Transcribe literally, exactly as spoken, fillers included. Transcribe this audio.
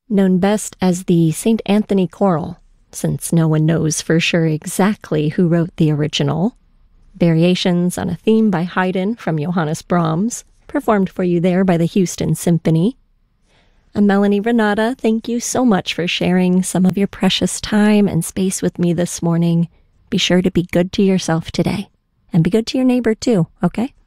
known best as the Saint Anthony Choral, since no one knows for sure exactly who wrote the original. Variations on a theme by Haydn from Johannes Brahms, performed for you there by the Houston Symphony. I'm Melanie Renata. Thank you so much for sharing some of your precious time and space with me this morning. Be sure to be good to yourself today, and be good to your neighbor too, okay?